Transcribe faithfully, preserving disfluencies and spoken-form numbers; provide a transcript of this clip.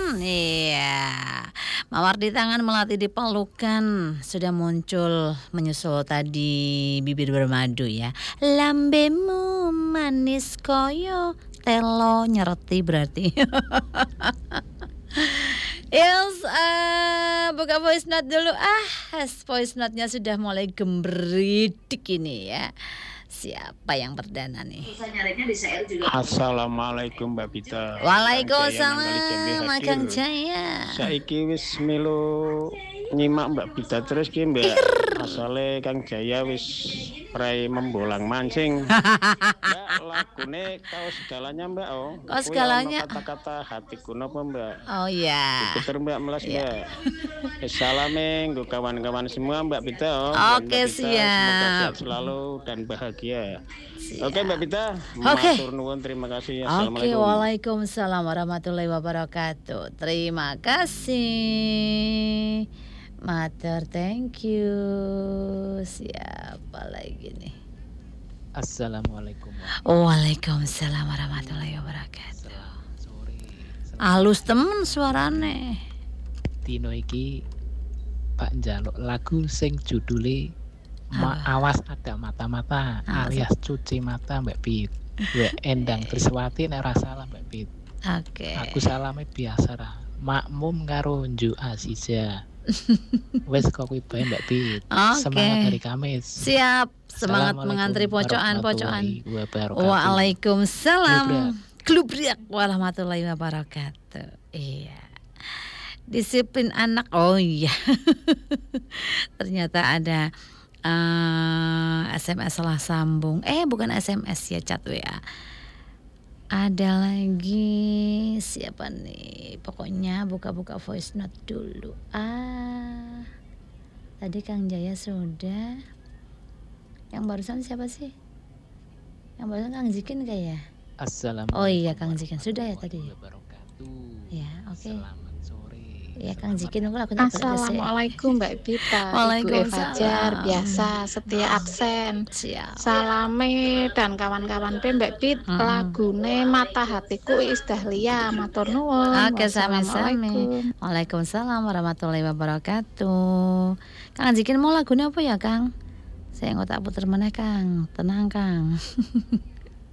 Iya. Mawar di tangan, melati di pelukan. Sudah muncul menyusul tadi bibir bermadu ya. Lambemu manis koyo telo nyereti berarti. Yes, uh, buka voice note dulu. Ah, voice note-nya sudah mulai gemberidik ini ya. Siapa yang perdana nih? Assalamualaikum Mbak Bita. Waalaikumsalam Kang Jaya. Saiki wis milu nyimak Mbak Bita terus ki Mbak. Asale Kang Jaya wis prai membolang mancing. Mbak lagune kau segalanya Mbak oh. Kau segalanya kata-kata hatiku napa Mbak? Oh iya. Puter Mbak melas Mbak. Salame nggo kawan-kawan semua Mbak Bita oh. Oke siap. Semoga sehat selalu dan bahagia. Siap. Oke Mbak Bita. Oke. Matur nuwun, terima kasih. Oke, waalaikumsalam warahmatullahi wabarakatuh. Terima kasih. Matur, thank you. Siapa lagi nih? Assalamualaikum. Waalaikumsalam warahmatullahi wabarakatuh. Halus temen suarane. Dino iki Pak njaluk lagu sing judule Ma, awas ada mata-mata ah, alias cuci mata Mbak Bit. Mbak Endang Triswati nek ora salah Mbak Bit. Oke. Okay. Aku salame biasa ra. Makmum karo Nju Aziza. Wes kok kuwi bae Mbak Bit. Okay. Semangat hari Kamis. Siap, semangat mengantri pocokan-pocokan. Waalaikumsalam. Klubriak warahmatullahi wabarakatuh. Iya. Disiplin anak. Oh iya. Ternyata ada Uh, S M S salah sambung. Eh bukan S M S ya, chat W A. Ada lagi siapa nih? Pokoknya buka-buka voice note dulu. Ah, tadi Kang Jaya sudah. Yang barusan siapa sih? Yang barusan Kang Zikin kayak ya? Assalamualaikum. Oh iya Kang Zikin sudah ya tadi. Ya oke. Okay. Ya Kang Zikin nunggu aku. Assalamualaikum Mbak Bita. Waalaikumsalam. Fajar biasa setia absen. Siap. Salame dan kawan-kawan P Mbak Bit. Hmm. Lagune Mata Hatiku Iis Dahlia. Matur nuwun. Oke sami-sami. Waalaikumsalam warahmatullahi wabarakatuh. Kang Zikin mau lagunya apa ya Kang? Saya nggak tak puter mana Kang. Tenang Kang.